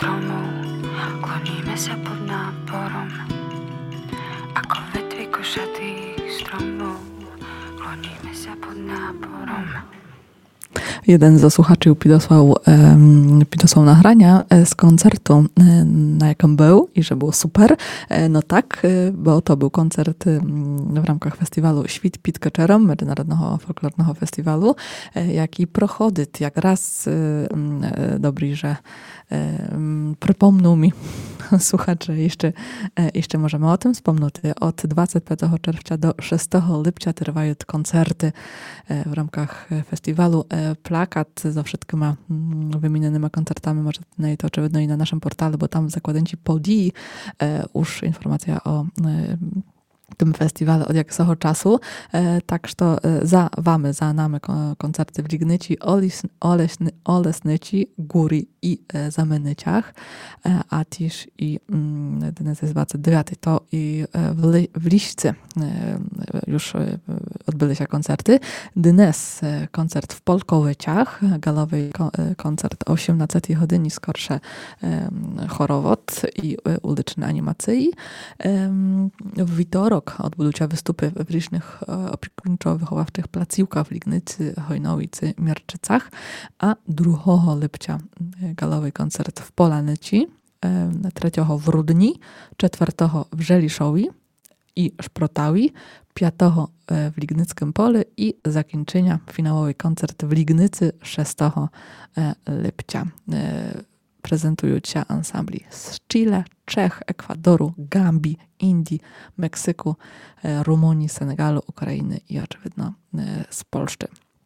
stromu, kloníme sa pod náporom, ako vetry košatých stromov, kloníme sa pod náporom. Jeden ze słuchaczy podesłał nagrania z koncertu, na jakim był i że było super. No tak, bo to był koncert w ramach festiwalu Świt Pit Keczerom, Międzynarodnego Folklornego Festiwalu, jak i prochodyt, jak raz dobry, że przypomnął mi słuchacze, jeszcze możemy o tym wspomnieć. Od 25 czerwca do 6 lipca trwają koncerty w ramach festiwalu. Plakat ze wszystkimi wymienionymi koncertami możecie znaleźć to oczywiście i na naszym portalu, bo tam zakładanci podii już informacja o tym festiwalu od jakiegoś czasu. Tak, że za nami koncerty w Lignyci, Olesnyci, Góry i Zamynyciach, a też i dnes jest 29, to i w Liśce już odbyły się koncerty. Dnes koncert w Polkowyciach, galowy koncert o 18 godzinie, skorsze chorowod i uliczne animacji. W Witorok odbudуть wystupy w różnych opiekuńczo-wychowawczych placówkach w Lignycy, Hojnowicy, Mierczycach, a 2 lipca galowy koncert w Polanyci, 3 w Rudni, 4 w Żeliszowi i Szprotawi, 5 w Lignyckim Pole i zakończenia finałowy koncert w Lignycy 6 lipca. Prezentują się ansambli z Chile, Czech, Ekwadoru, Gambii, Indii, Meksyku, Rumunii, Senegalu, Ukrainy i oczywiście z Polski.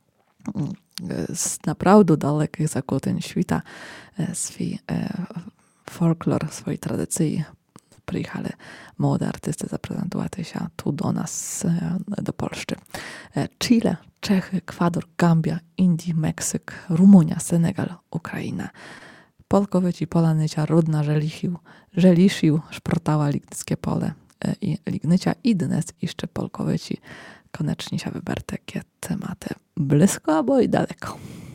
Z naprawdę dalekich zakątków świata swój folklor, swojej tradycji przyjechali młode artysty zaprezentować się tu do nas, do Polski. Chile, Czechy, Ekwador, Gambia, Indii, Meksyk, Rumunia, Senegal, Ukraina. Polkowyci, Polanycia, Rudna, Żeliszył, Szprotała, Lignyckie Pole i Lignycia i dnes jeszcze Polkowyci. Koniecznie się wybercie, kiedy macie blisko albo i daleko.